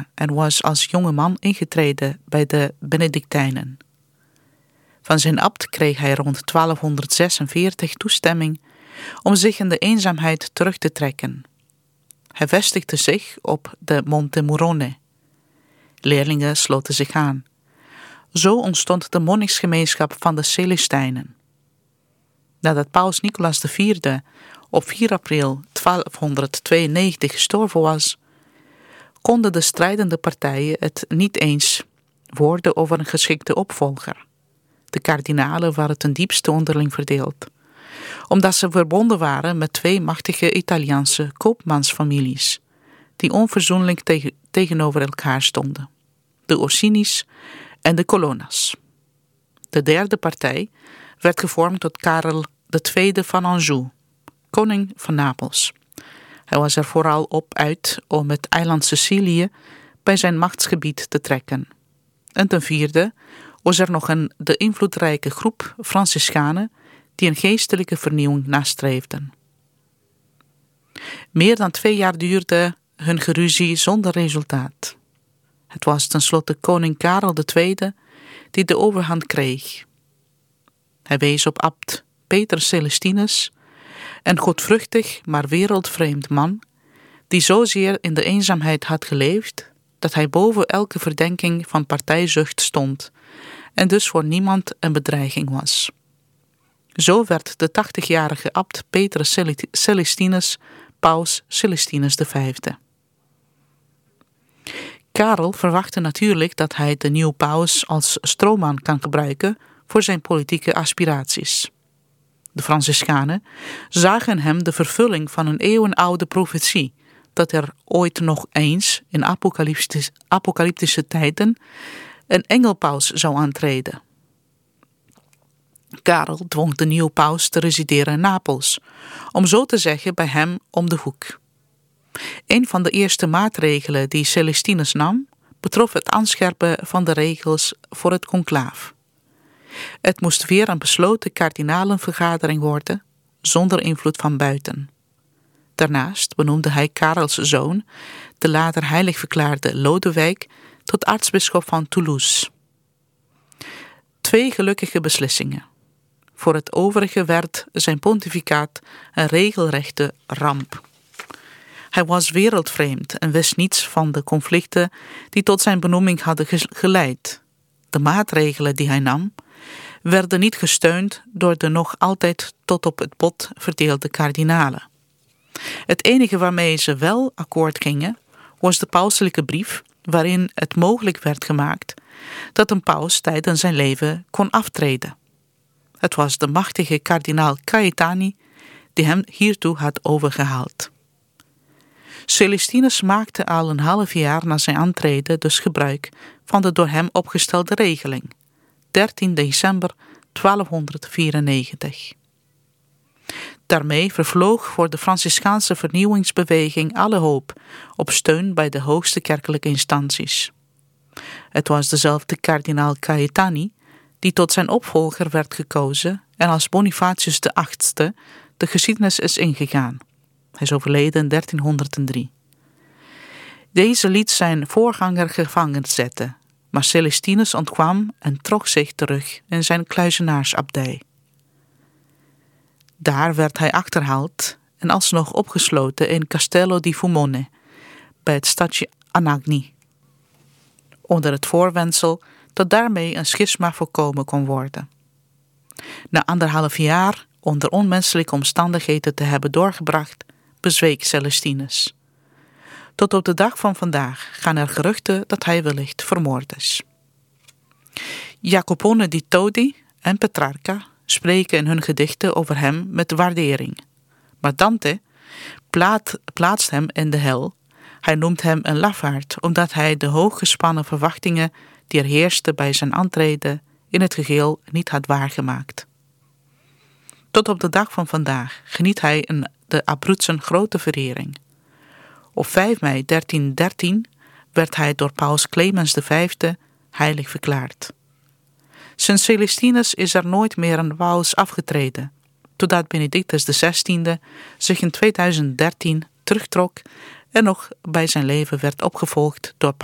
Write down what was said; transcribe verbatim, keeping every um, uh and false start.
en was als jonge man ingetreden bij de Benedictijnen. Van zijn abt kreeg hij rond twaalfhonderdzesenveertig toestemming om zich in de eenzaamheid terug te trekken. Hij vestigde zich op de Monte Murone. Leerlingen sloten zich aan. Zo ontstond de monniksgemeenschap van de Celestijnen. Nadat paus Nicolaas de Vierde op vier april twaalfhonderdtweeënnegentig gestorven was, konden de strijdende partijen het niet eens worden over een geschikte opvolger. De kardinalen waren ten diepste onderling verdeeld, omdat ze verbonden waren met twee machtige Italiaanse koopmansfamilies, die onverzoenlijk tegen, tegenover elkaar stonden, de Orsini's en de Colonna's. De derde partij werd gevormd door Karel de Tweede van Anjou, koning van Napels. Hij was er vooral op uit om het eiland Sicilië bij zijn machtsgebied te trekken. En ten vierde was er nog een de invloedrijke groep Franciscanen die een geestelijke vernieuwing nastreefden. Meer dan twee jaar duurde hun geruzie zonder resultaat. Het was tenslotte koning Karel de Tweede die de overhand kreeg. Hij wees op abt Peter Celestinus, een godvruchtig maar wereldvreemd man, die zozeer in de eenzaamheid had geleefd, dat hij boven elke verdenking van partijzucht stond en dus voor niemand een bedreiging was. Zo werd de tachtigjarige abt Peter Celestinus paus Celestinus de Vijfde. Karel verwachtte natuurlijk dat hij de nieuwe paus als stroomman kan gebruiken voor zijn politieke aspiraties. De Franciscanen zagen hem de vervulling van een eeuwenoude profetie, dat er ooit nog eens in apocalyptische, apocalyptische tijden een engelpaus zou aantreden. Karel dwong de nieuwe paus te resideren in Napels, om zo te zeggen bij hem om de hoek. Een van de eerste maatregelen die Celestinus nam, betrof het aanscherpen van de regels voor het conclaaf. Het moest weer een besloten kardinalenvergadering worden, zonder invloed van buiten. Daarnaast benoemde hij Karels zoon, de later heilig verklaarde Lodewijk, tot aartsbisschop van Toulouse. Twee gelukkige beslissingen. Voor het overige werd zijn pontificaat een regelrechte ramp. Hij was wereldvreemd en wist niets van de conflicten die tot zijn benoeming hadden geleid. De maatregelen die hij nam werden niet gesteund door de nog altijd tot op het bot verdeelde kardinalen. Het enige waarmee ze wel akkoord gingen was de pauselijke brief waarin het mogelijk werd gemaakt dat een paus tijdens zijn leven kon aftreden. Het was de machtige kardinaal Caetani die hem hiertoe had overgehaald. Celestinus maakte al een half jaar na zijn aantreden dus gebruik van de door hem opgestelde regeling, dertien december twaalfhonderdvierennegentig. Daarmee vervloog voor de Franciscaanse vernieuwingsbeweging alle hoop op steun bij de hoogste kerkelijke instanties. Het was dezelfde kardinaal Caetani die tot zijn opvolger werd gekozen en als Bonifatius de Achtste de geschiedenis is ingegaan. Hij is overleden in dertienhonderddrie. Deze liet zijn voorganger gevangen zetten, maar Celestinus ontkwam en trok zich terug in zijn kluizenaarsabdij. Daar werd hij achterhaald en alsnog opgesloten in Castello di Fumone, bij het stadje Anagni, onder het voorwendsel dat daarmee een schisma voorkomen kon worden. Na anderhalf jaar onder onmenselijke omstandigheden te hebben doorgebracht, bezweek Celestinus. Tot op de dag van vandaag gaan er geruchten dat hij wellicht vermoord is. Jacopone di Todi en Petrarca spreken in hun gedichten over hem met waardering. Maar Dante plaat, plaatst hem in de hel. Hij noemt hem een lafaard, omdat hij de hooggespannen verwachtingen die er heersten bij zijn aantreden in het geheel niet had waargemaakt. Tot op de dag van vandaag geniet hij in de Abruzzen grote verering. Op vijf mei dertienhonderddertien werd hij door paus Clemens de Vijfde heilig verklaard. Sinds Celestinus is er nooit meer een paus afgetreden, totdat Benedictus de Zestiende zich in tweeduizend dertien terugtrok en nog bij zijn leven werd opgevolgd door